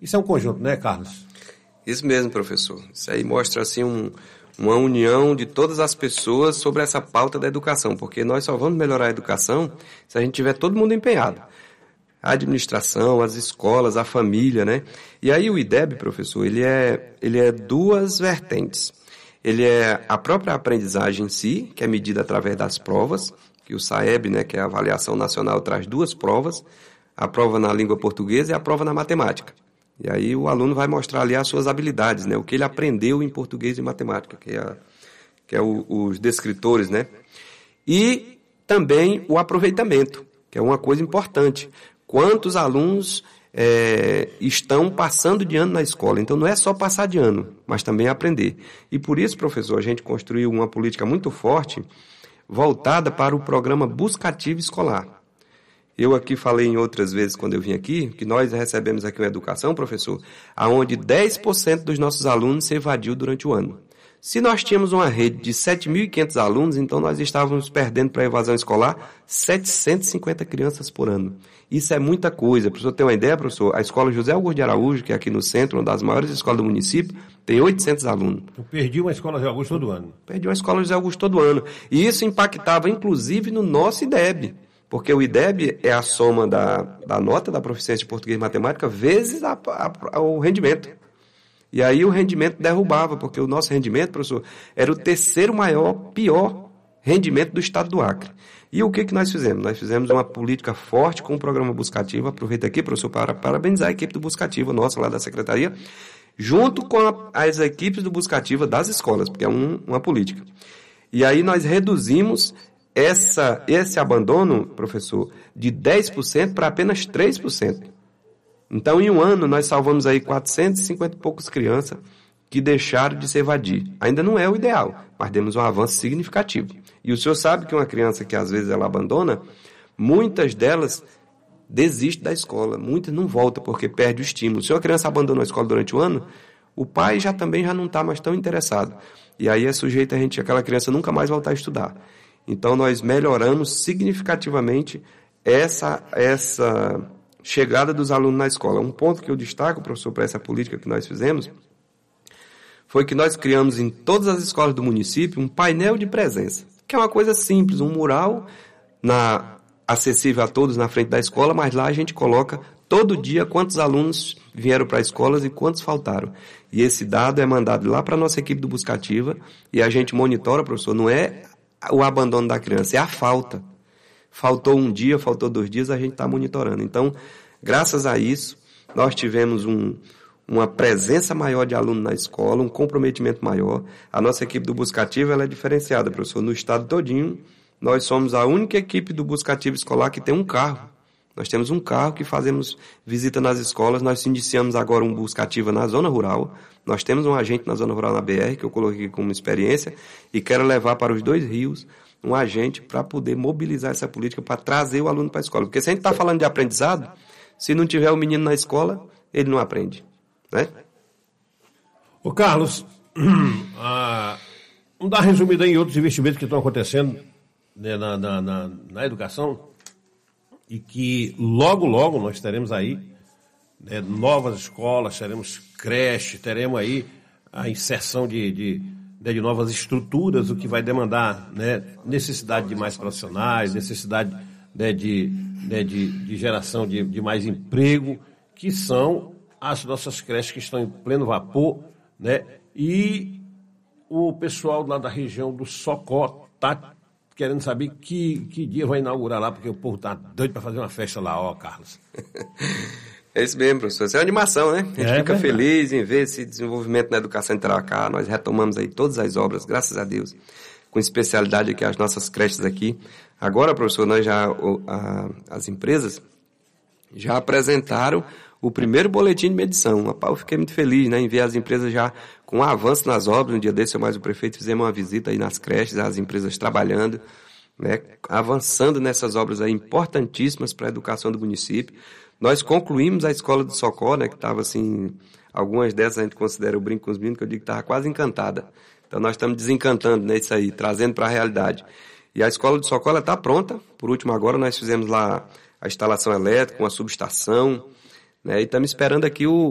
Isso é um conjunto, né, Carlos? Isso mesmo, professor. Isso aí mostra assim uma união de todas as pessoas sobre essa pauta da educação, porque nós só vamos melhorar a educação se a gente tiver todo mundo empenhado. A administração, as escolas, a família, né? E aí o IDEB, professor, ele é duas vertentes. Ele é a própria aprendizagem em si, que é medida através das provas, que o SAEB, né, que é a Avaliação Nacional, traz duas provas, a prova na língua portuguesa e a prova na matemática. E aí o aluno vai mostrar ali as suas habilidades, né, o que ele aprendeu em português e matemática, que é os descritores, né? E também o aproveitamento, que é uma coisa importante. Quantos alunos estão passando de ano na escola? Então não é só passar de ano, mas também aprender. E por isso, professor, a gente construiu uma política muito forte voltada para o programa Buscativo Escolar. Eu aqui falei em outras vezes quando eu vim aqui, que nós recebemos aqui uma educação, professor, onde 10% dos nossos alunos se evadiu durante o ano. Se nós tínhamos uma rede de 7.500 alunos, então nós estávamos perdendo para a evasão escolar 750 crianças por ano. Isso é muita coisa. Para o senhor ter uma ideia, professor, a escola José Augusto de Araújo, que é aqui no centro, uma das maiores escolas do município, tem 800 alunos. Eu perdi uma escola José Augusto todo ano. Perdi uma escola José Augusto todo ano. E isso impactava, inclusive, no nosso IDEB. Porque o IDEB é a soma da nota da proficiência de português e matemática vezes o rendimento. E aí o rendimento derrubava, porque o nosso rendimento, professor, era o terceiro pior rendimento do estado do Acre. E o que nós fizemos? Nós fizemos uma política forte com o programa Buscativo. Aproveito aqui, professor, para parabenizar a equipe do Buscativo, nossa, lá da secretaria, junto com as equipes do Buscativo das escolas, porque é uma política. E aí nós reduzimos esse abandono, professor, de 10% para apenas 3%. Então, em um ano, nós salvamos aí 450 e poucas crianças que deixaram de se evadir. Ainda não é o ideal, mas demos um avanço significativo. E o senhor sabe que uma criança que às vezes ela abandona, muitas delas desistem da escola, muitas não voltam porque perde o estímulo. Se uma criança abandona a escola durante o ano, o pai também já não está mais tão interessado. E aí é sujeito aquela criança nunca mais voltar a estudar. Então, nós melhoramos significativamente essa chegada dos alunos na escola. Um ponto que eu destaco, professor, para essa política que nós fizemos, foi que nós criamos em todas as escolas do município um painel de presença, que é uma coisa simples, um mural acessível a todos na frente da escola, mas lá a gente coloca todo dia quantos alunos vieram para as escolas e quantos faltaram. E esse dado é mandado lá para a nossa equipe do Buscativa e a gente monitora, professor, não é o abandono da criança, é a falta. Faltou um dia, faltou 2 dias, a gente está monitorando. Então, graças a isso, nós tivemos uma presença maior de aluno na escola, um comprometimento maior. A nossa equipe do Buscativo ela é diferenciada, professor. No estado todinho, nós somos a única equipe do Buscativo escolar que tem um carro. Nós temos um carro que fazemos visita nas escolas. Nós iniciamos agora um Buscativa na zona rural. Nós temos um agente na zona rural na BR, que eu coloquei como experiência, e quero levar para os 2 rios um agente para poder mobilizar essa política, para trazer o aluno para a escola. Porque se a gente está falando de aprendizado, se não tiver o menino na escola, ele não aprende, né? Ô Carlos, vamos dar uma resumida em outros investimentos que estão acontecendo, né, na educação, e que logo nós teremos aí, né, novas escolas, teremos creche, teremos aí a inserção de novas estruturas, o que vai demandar, né, necessidade de mais profissionais, necessidade, né, de geração de mais emprego, que são as nossas creches que estão em pleno vapor, né, e o pessoal lá da região do Socó está querendo saber que dia vai inaugurar lá, porque o povo está doido para fazer uma festa lá, ó, Carlos. É isso mesmo, professor. Isso é uma animação, né? A gente fica feliz em ver esse desenvolvimento na educação em Tarauacá. Nós retomamos aí todas as obras, graças a Deus, com especialidade aqui as nossas creches aqui. Agora, professor, nós as empresas já apresentaram o primeiro boletim de medição. Rapaz, eu fiquei muito feliz, né, em ver as empresas já com um avanço nas obras. No dia desse, eu mais o prefeito fizemos uma visita aí nas creches, as empresas trabalhando, né, avançando nessas obras aí importantíssimas para a educação do município. Nós concluímos a escola do Socó, né, que estava assim, algumas dessas a gente considera o brinco com os meninos, que eu digo que estava quase encantada. Então nós estamos desencantando, né, isso aí, trazendo para a realidade. E a escola do Socó está pronta. Por último, agora nós fizemos lá a instalação elétrica, uma subestação, né, e estamos esperando aqui